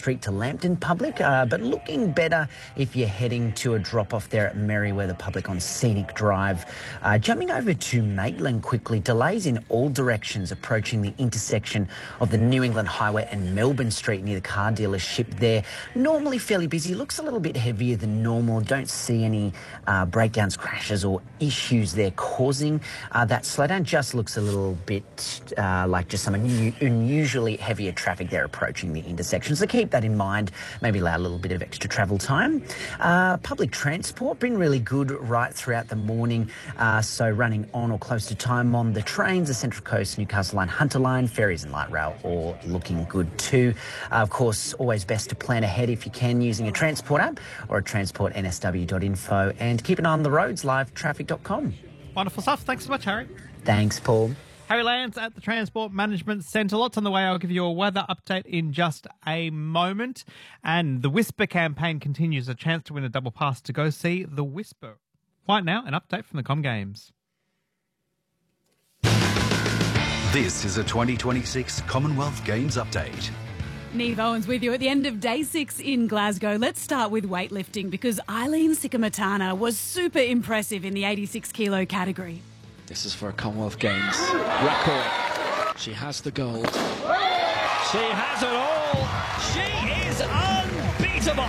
Street to Lambton Public, but looking better if you're heading to a drop-off there at Merriweather Public on Scenic Drive. Jumping over to Maitland quickly, delays in all directions approaching the intersection of the New England Highway and Melbourne Street near the car dealership there. Normally fairly busy, looks a little bit heavier than normal. Don't see any breakdowns, crashes or issues there causing that slowdown. Just looks a little bit like just some unusually heavier traffic there approaching the intersection. So keep that in mind. Maybe allow a little bit of extra travel time. Public transport been really good right throughout the morning. So running on or close to time on the trains, the Central Coast, Newcastle Line, Hunter Line, ferries and light rail all looking good too. Of course, always best to plan ahead if you can using a transport app or at transportnsw.info, and keep an eye on the roads, livetraffic.com. Wonderful stuff. Thanks so much, Harry. Thanks, Paul. Harry Lance at the Transport Management Centre. Lots on the way. I'll give you a weather update in just a moment. And the Whisper campaign continues. A chance to win a double pass to go see the Whisper. Right now, an update from the Com Games. This is a 2026 Commonwealth Games update. Neve Owens with you at the end of day 6 in Glasgow. Let's start with weightlifting because Eileen Sikamatana was super impressive in the 86 kilo category. This is for a Commonwealth Games record. She has the gold. She has it all. She is unbeatable.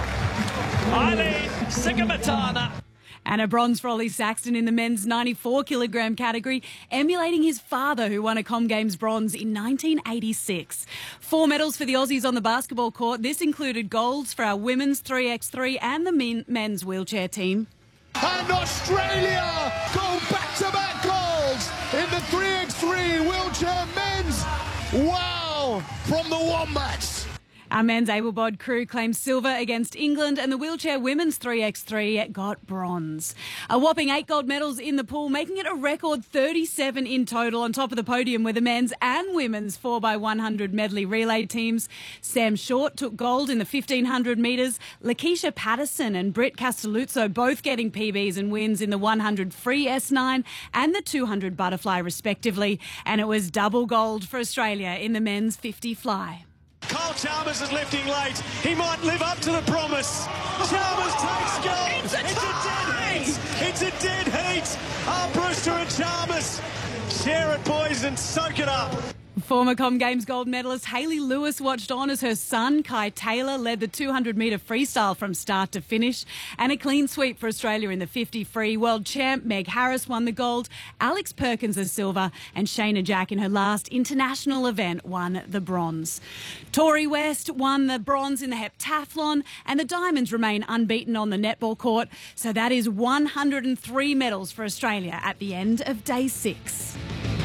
Eileen Sikamatana. And a bronze for Ollie Saxton in the men's 94 kilogram category, emulating his father who won a Com Games bronze in 1986. 4 medals for the Aussies on the basketball court. This included golds for our women's 3x3 and the men's wheelchair team. And Australia go back-to-back golds in the 3x3 wheelchair men's. Wow, from the Wombats. Our men's able-bodied crew claimed silver against England, and the wheelchair women's 3x3 got bronze. A whopping 8 gold medals in the pool, making it a record 37 in total. On top of the podium were the men's and women's 4x100 medley relay teams. Sam Short took gold in the 1500 metres. Lakeisha Patterson and Britt Castelluzzo both getting PBs and wins in the 100 free S9 and the 200 butterfly respectively. And it was double gold for Australia in the men's 50 fly. Kyle Chalmers is lifting late. He might live up to the promise. Chalmers takes gold. It's a dead heat. It's a dead heat. Oh, Brewster and Chalmers. Share it, boys, and soak it up. Former Com Games gold medalist Hayley Lewis watched on as her son, Kai Taylor, led the 200-metre freestyle from start to finish. And a clean sweep for Australia in the 50 free. World champ Meg Harris won the gold, Alex Perkins the silver, and Shayna Jack in her last international event won the bronze. Tori West won the bronze in the heptathlon, and the Diamonds remain unbeaten on the netball court. So that is 103 medals for Australia at the end of day 6.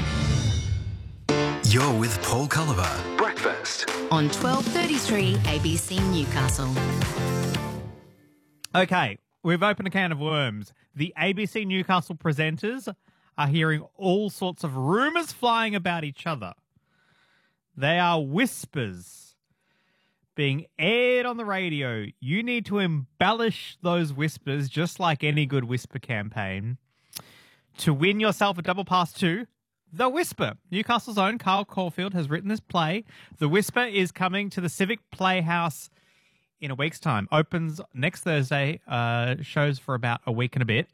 You're with Paul Culliver. Breakfast on 12:33 ABC Newcastle. Okay, we've opened a can of worms. The ABC Newcastle presenters are hearing all sorts of rumours flying about each other. They are whispers being aired on the radio. You need to embellish those whispers, just like any good whisper campaign, to win yourself a double pass to The Whisper. Newcastle's own Carl Caulfield has written this play. The Whisper is coming to the Civic Playhouse in a week's time. Opens next Thursday, shows for about a week and a bit.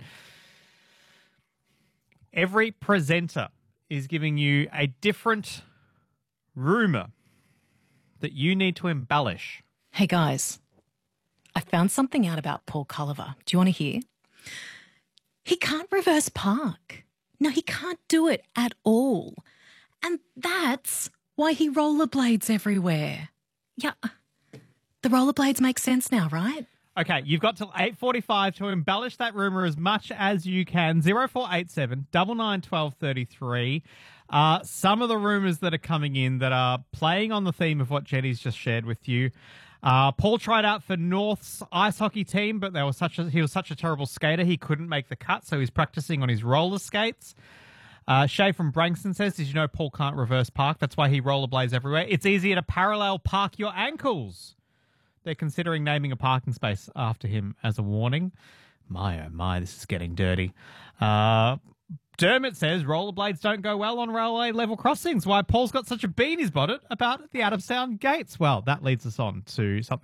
Every presenter is giving you a different rumour that you need to embellish. Hey guys, I found something out about Paul Culliver. Do you want to hear? He can't reverse park. No, he can't do it at all. And that's why he rollerblades everywhere. Yeah, the rollerblades make sense now, right? Okay, you've got till 8:45 to embellish that rumour as much as you can. 0487 99 12 33. Some of the rumours that are coming in that are playing on the theme of what Jenny's just shared with you. Paul tried out for North's ice hockey team, but he was such a terrible skater he couldn't make the cut, so he's practicing on his roller skates. Shay from Brankston says, did you know Paul can't reverse park? That's why he rollerblades everywhere. It's easier to parallel park your ankles. They're considering naming a parking space after him as a warning. My, oh my, this is getting dirty. Dermot says rollerblades don't go well on railway level crossings. Why Paul's got such a bean he's about the out of sound gates. Well, that leads us on to something